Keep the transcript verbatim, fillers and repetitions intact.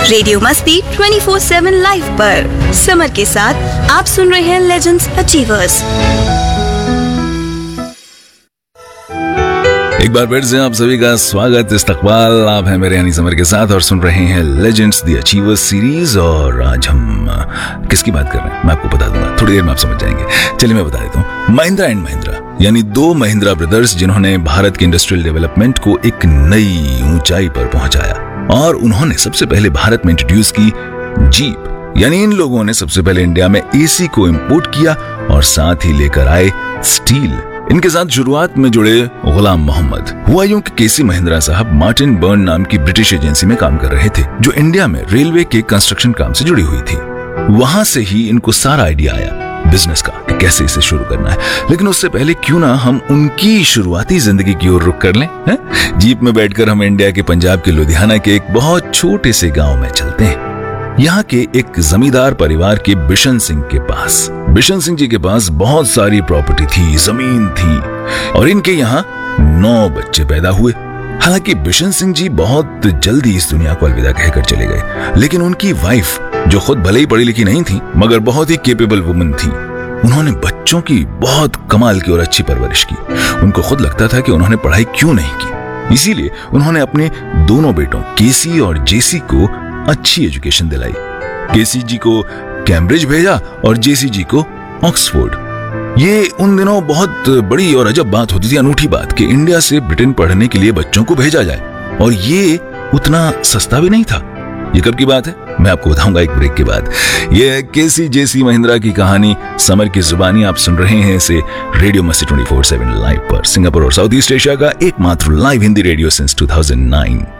Radio मस्ती twenty four seven live पर summer के साथ आप सुन रहे हैं लेजेंड्स अचीवर्स। एक बार फिर से आप सभी का स्वागत, इस्तकबाल। आप हैं मेरे यानी समर के साथ और सुन रहे हैं लेजेंड्स द अचीवर्स सीरीज। और आज हम किसकी बात कर रहे हैं मैं आपको बता दूंगा, थोड़ी देर में आप समझ जाएंगे। चलिए मैं बता देता हूँ। महिंद्रा एंड महिंद्रा यानी दो महिंद्रा ब्रदर्स, जिन्होंने भारत के इंडस्ट्रियल डेवलपमेंट को एक नई ऊंचाई पर पहुंचाया। और उन्होंने सबसे पहले भारत में इंट्रोड्यूस की जीप, यानी इन लोगों ने सबसे पहले इंडिया में एसी को इंपोर्ट किया और साथ ही लेकर आए स्टील। इनके साथ शुरुआत में जुड़े गुलाम मोहम्मद। हुआ यूं कि केसी महिंद्रा साहब मार्टिन बर्न नाम की ब्रिटिश एजेंसी में काम कर रहे थे, जो इंडिया में रेलवे के कंस्ट्रक्शन काम से जुड़ी हुई थी। वहां से ही इनको सारा आइडिया आया बिजनेस का कि कैसे इसे शुरू करना है। लेकिन उससे पहले क्यों ना हम उनकी शुरुआती जिंदगी की ओर रुख कर लें। है? जीप में बैठकर हम इंडिया के पंजाब के लुधियाना के एक बहुत छोटे से गाँव में चलते हैं। यहाँ के एक जमींदार परिवार के बिशन सिंह के पास बिशन सिंह जी के पास बहुत सारी प्रॉपर्टी थी, जमीन थी, और इनके यहाँ नौ बच्चे पैदा हुए। हालांकि बिशन सिंह जी बहुत जल्दी इस दुनिया को अलविदा कहकर चले गए, लेकिन उनकी वाइफ, जो खुद भले ही पढ़ी लिखी नहीं थी मगर बहुत ही केपेबल वुमन थी, उन्होंने बच्चों की बहुत कमाल की और अच्छी परवरिश की। उनको खुद लगता था कि उन्होंने पढ़ाई क्यों नहीं की, इसीलिए उन्होंने अपने दोनों बेटों केसी और जेसी को अच्छी एजुकेशन दिलाई। केसी जी को कैम्ब्रिज भेजा और जेसी जी को ऑक्सफोर्ड। ये उन दिनों बहुत बड़ी और अजब बात होती थी, अनूठी बात, कि इंडिया से ब्रिटेन पढ़ने के लिए बच्चों को भेजा जाए, और ये उतना सस्ता भी नहीं था। ये कब की बात है मैं आपको बताऊंगा एक ब्रेक के बाद। ये केसी जेसी महिंद्रा की कहानी समर की जुबानी आप सुन रहे हैं इसे रेडियो मस्ती ट्वेंटी फोर सेवन लाइव पर, सिंगापुर और साउथ ईस्ट एशिया का एकमात्र live Hindi radio since two thousand nine.